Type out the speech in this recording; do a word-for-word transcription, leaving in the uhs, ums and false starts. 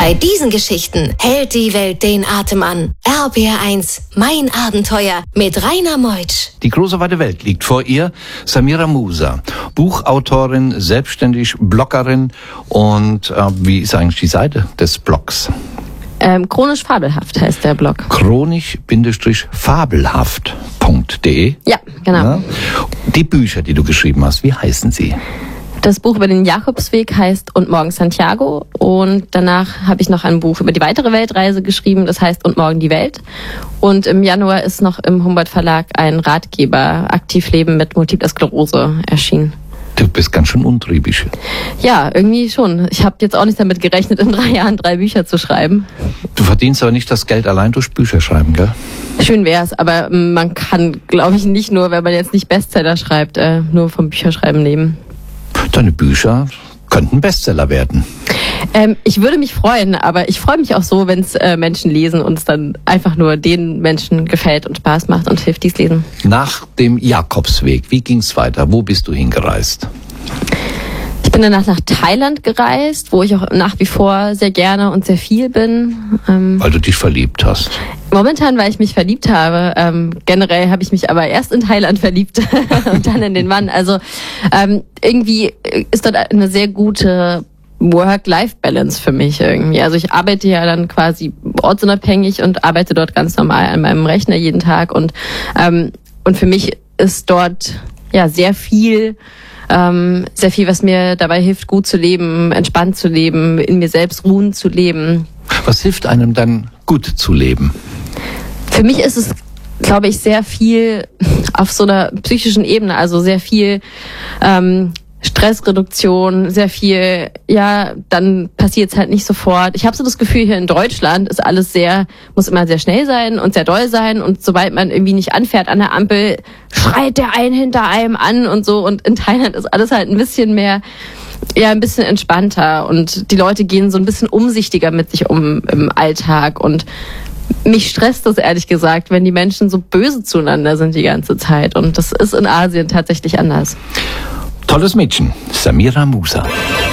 Bei diesen Geschichten hält die Welt den Atem an. R B R eins, mein Abenteuer mit Rainer Meutsch. Die große weite Welt liegt vor ihr. Samira Musa, Buchautorin, selbstständig, Bloggerin. Und äh, wie ist eigentlich die Seite des Blogs? Ähm, chronisch fabelhaft heißt der Blog. chronisch-fabelhaft punkt de. Ja, genau. Ja. Die Bücher, die du geschrieben hast, wie heißen sie? Das Buch über den Jakobsweg heißt Und morgen Santiago, und danach habe ich noch ein Buch über die weitere Weltreise geschrieben, das heißt Und morgen die Welt. Und im Januar ist noch im Humboldt Verlag ein Ratgeber Aktiv leben mit Multipler Sklerose erschienen. Du bist ganz schön untriebig. Ja, irgendwie schon. Ich habe jetzt auch nicht damit gerechnet, in drei Jahren drei Bücher zu schreiben. Du verdienst aber nicht das Geld allein durch Bücher schreiben, gell? Schön wär's, aber man kann, glaube ich, nicht nur, wenn man jetzt nicht Bestseller schreibt, äh, nur vom Bücherschreiben leben. Deine Bücher könnten Bestseller werden. Ähm, ich würde mich freuen, aber ich freue mich auch so, wenn es äh, Menschen lesen und es dann einfach nur den Menschen gefällt und Spaß macht und hilft, die's lesen. Nach dem Jakobsweg, wie ging's weiter? Wo bist du hingereist? Ich bin danach nach Thailand gereist, wo ich auch nach wie vor sehr gerne und sehr viel bin. Ähm, Weil du dich verliebt hast. Momentan, weil ich mich verliebt habe. Ähm, generell habe ich mich aber erst in Thailand verliebt und dann in den Mann. Also ähm, irgendwie ist dort eine sehr gute Work-Life-Balance für mich irgendwie. Also ich arbeite ja dann quasi ortsunabhängig und arbeite dort ganz normal an meinem Rechner jeden Tag. Und ähm, und für mich ist dort ja sehr viel Ähm, sehr viel, was mir dabei hilft, gut zu leben, entspannt zu leben, in mir selbst ruhen zu leben. Was hilft einem dann, gut zu leben? Für mich ist es, glaube ich, sehr viel auf so einer psychischen Ebene, also sehr viel ähm, Stressreduktion, sehr viel, ja, dann passiert es halt nicht sofort. Ich habe so das Gefühl, hier in Deutschland ist alles sehr, muss immer sehr schnell sein und sehr doll sein, und sobald man irgendwie nicht anfährt an der Ampel, schreit der einen hinter einem an und so, und in Thailand ist alles halt ein bisschen mehr, ja, ein bisschen entspannter, und die Leute gehen so ein bisschen umsichtiger mit sich um im Alltag, und mich stresst das ehrlich gesagt, wenn die Menschen so böse zueinander sind die ganze Zeit, und das ist in Asien tatsächlich anders. Tolles Mädchen, Samira Musa.